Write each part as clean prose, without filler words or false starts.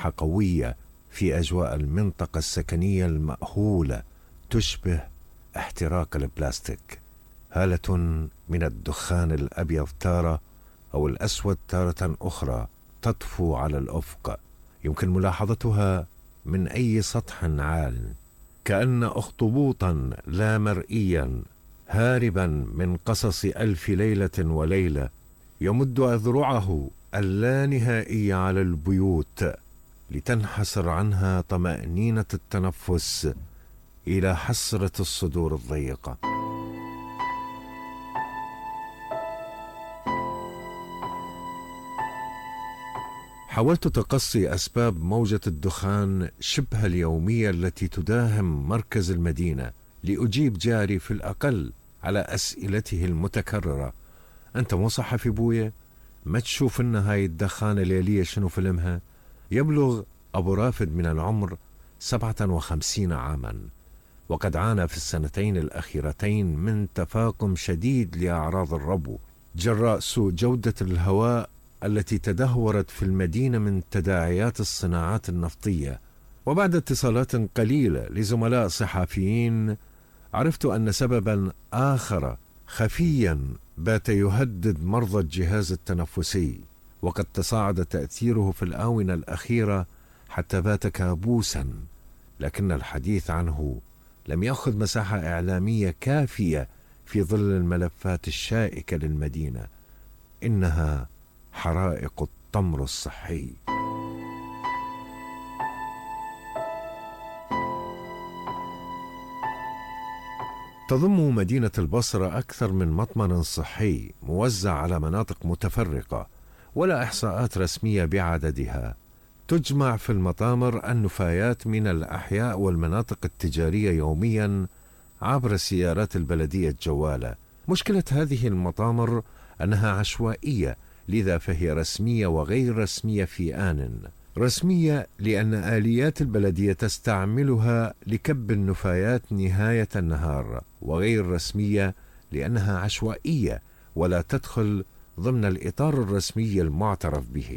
رائحة قوية في أجواء المنطقة السكنية المأهولة تشبه احتراق البلاستيك. هالة من الدخان الأبيض تارة أو الأسود تارة أخرى تطفو على الأفق، يمكن ملاحظتها من أي سطح عال، كأن أخطبوطا لا مرئيا هاربا من قصص ألف ليلة وليلة يمد أذرعه اللانهائية على البيوت لتنحسر عنها طمأنينة التنفس إلى حسرة الصدور الضيقة. حاولت تقصي أسباب موجة الدخان شبه اليومية التي تداهم مركز المدينة لأجيب جاري في الأقل على أسئلته المتكررة: أنت مو صحفي بويا؟ ما تشوف إن هاي الدخانة الليلية شنو فيلمها؟ يبلغ أبو رافد من العمر 57 عاما، وقد عانى في السنتين الأخيرتين من تفاقم شديد لأعراض الربو جراء سوء جودة الهواء التي تدهورت في المدينة من تداعيات الصناعات النفطية. وبعد اتصالات قليلة لزملاء صحفيين عرفت أن سببا آخر خفيا بات يهدد مرضى الجهاز التنفسي، وقد تصاعد تأثيره في الآونة الأخيرة حتى بات كابوسا، لكن الحديث عنه لم يأخذ مساحة إعلامية كافية في ظل الملفات الشائكة للمدينة. إنها حرائق التمر الصحي. تضم مدينة البصرة أكثر من مطمن صحي موزع على مناطق متفرقة، ولا إحصاءات رسمية بعددها. تجمع في المطامر النفايات من الأحياء والمناطق التجارية يوميا عبر السيارات البلدية الجوالة. مشكلة هذه المطامر أنها عشوائية، لذا فهي رسمية وغير رسمية في آن. رسمية لأن آليات البلدية تستعملها لكب النفايات نهاية النهار، وغير رسمية لأنها عشوائية ولا تدخل ضمن الإطار الرسمي المعترف به.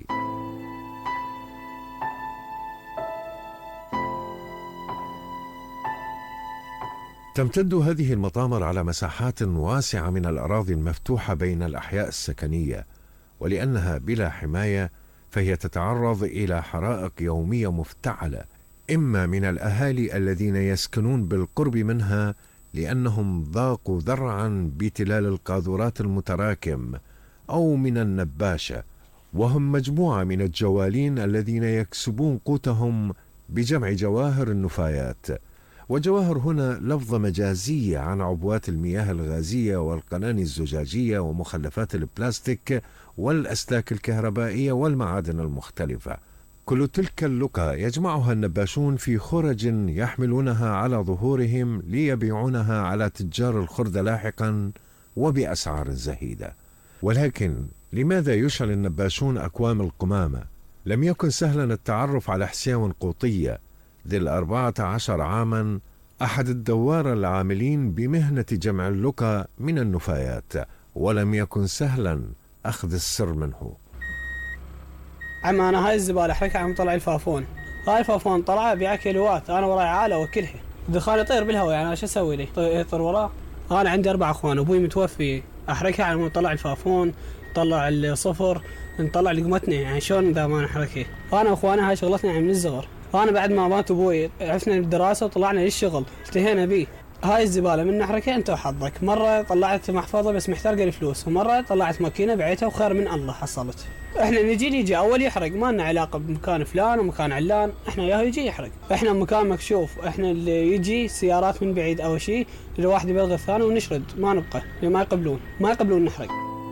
تمتد هذه المطامر على مساحات واسعة من الأراضي المفتوحة بين الأحياء السكنية، ولأنها بلا حماية فهي تتعرض إلى حرائق يومية مفتعلة، إما من الأهالي الذين يسكنون بالقرب منها لأنهم ضاقوا ذرعا بتلال القاذورات المتراكم، أو من النباشة، وهم مجموعة من الجوالين الذين يكسبون قوتهم بجمع جواهر النفايات. وجواهر هنا لفظة مجازية عن عبوات المياه الغازية والقناني الزجاجية ومخلفات البلاستيك والأسلاك الكهربائية والمعادن المختلفة. كل تلك اللقى يجمعها النباشون في خرج يحملونها على ظهورهم ليبيعونها على تجار الخرد لاحقا وبأسعار زهيدة. ولكن لماذا يشعل النباشون أكوام القمامة؟ لم يكن سهلا التعرف على حسين قوطية ذي 14 عاما، أحد الدوار العاملين بمهنة جمع اللقى من النفايات، ولم يكن سهلا أخذ السر منه. عم أنا هاي الزبالة حركة عم طلع الفافون، هاي الفافون طلع بيع كيلوات، أنا وراي عالة وكلها دخان يطير بالهواء، يعني أنا شو أسوي لي؟ يطير وراه. أنا عندي 4 أخوان، أبوي متوفي، أحركها على طلع الفافون، طلع الصفر، نطلع لقمتنا، يعني شلون ذا ما نحركه؟ أنا وأخواني هاي شغلتنا يعني من الصغر. أنا بعد ما مات أبوي عرفنا بالدراسة وطلعنا للشغل، التهينا بيه. هاي الزبالة من نحركها أنت وحظك. مرة طلعت محفظة بس محترقة الفلوس، ومرة طلعت ماكينة بعيتها وخير من الله حصلت. احنا نجي أول يحرق، ما لنا علاقة بمكان فلان ومكان علان، احنا ياهو يجي يحرق، احنا مكان مكشوف، احنا اللي يجي سيارات من بعيد أو شيء، الواحد يبلغ الثاني ونشرد، ما نبقى، ما يقبلون نحرق.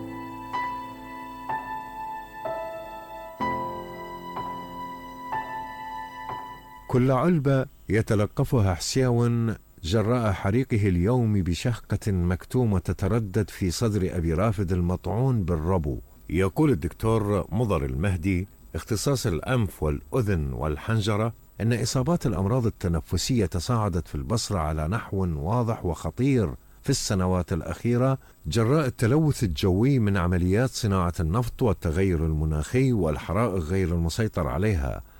كل علبة يتلقفها حسين جراء حريقه اليوم بشهقة مكتومة تتردد في صدر أبي رافد المطعون بالربو. يقول الدكتور مضر المهدي اختصاص الأنف والأذن والحنجرة أن إصابات الأمراض التنفسية تصاعدت في البصرة على نحو واضح وخطير في السنوات الأخيرة جراء التلوث الجوي من عمليات صناعة النفط والتغير المناخي والحرائق غير المسيطر عليها.